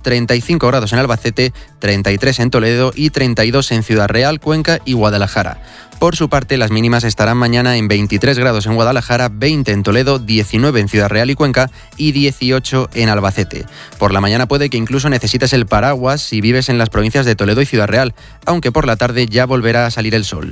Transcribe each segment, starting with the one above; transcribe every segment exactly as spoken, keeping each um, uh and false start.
treinta y cinco grados en Albacete, treinta y tres en Toledo y treinta y dos en Ciudad Real, Cuenca y Guadalajara. Por su parte, las mínimas estarán mañana en veintitrés grados en Guadalajara, veinte en Toledo, diecinueve en Ciudad Real y Cuenca y dieciocho en Albacete. Por la mañana puede que incluso necesites el paraguas si vives en las provincias de Toledo y Ciudad Real, aunque por la tarde ya volverá a salir el sol.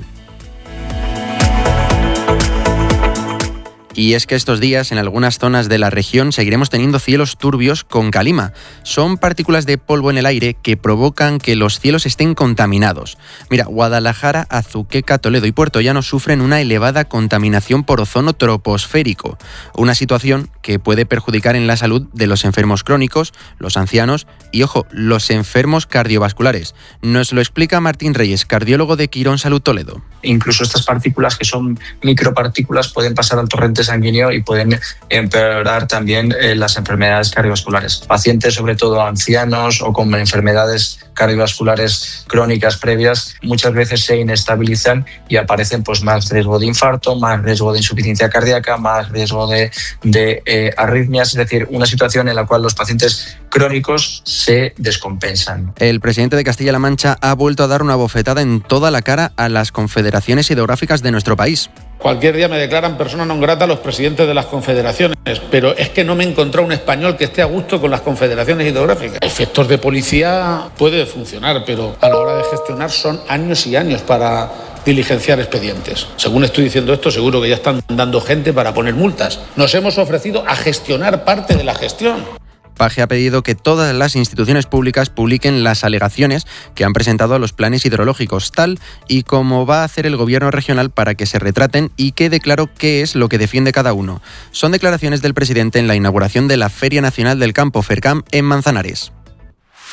Y es que estos días en algunas zonas de la región seguiremos teniendo cielos turbios con calima. Son partículas de polvo en el aire que provocan que los cielos estén contaminados. Mira, Guadalajara, Azuqueca, Toledo y Puerto Llano sufren una elevada contaminación por ozono troposférico, una situación que puede perjudicar en la salud de los enfermos crónicos, los ancianos y, ojo, los enfermos cardiovasculares. Nos lo explica Martín Reyes, cardiólogo de Quirón Salud Toledo. Incluso estas partículas, que son micropartículas, pueden pasar al torrente sanguíneo y pueden empeorar también eh, las enfermedades cardiovasculares. Pacientes, sobre todo ancianos o con enfermedades cardiovasculares crónicas previas, muchas veces se inestabilizan y aparecen pues más riesgo de infarto, más riesgo de insuficiencia cardíaca, más riesgo de, de eh, arritmias, es decir, una situación en la cual los pacientes crónicos se descompensan. El presidente de Castilla-La Mancha ha vuelto a dar una bofetada en toda la cara a las confederaciones hidrográficas de nuestro país. Cualquier día me declaran persona non grata los presidentes de las confederaciones, pero es que no me he encontrado un español que esté a gusto con las confederaciones hidrográficas. Efectos de policía puede funcionar, pero a la hora de gestionar son años y años para diligenciar expedientes. Según estoy diciendo esto, seguro que ya están dando gente para poner multas. Nos hemos ofrecido a gestionar parte de la gestión. Paje ha pedido que todas las instituciones públicas publiquen las alegaciones que han presentado a los planes hidrológicos, tal y como va a hacer el gobierno regional para que se retraten y quede claro qué es lo que defiende cada uno. Son declaraciones del presidente en la inauguración de la Feria Nacional del Campo, FERCAM, en Manzanares.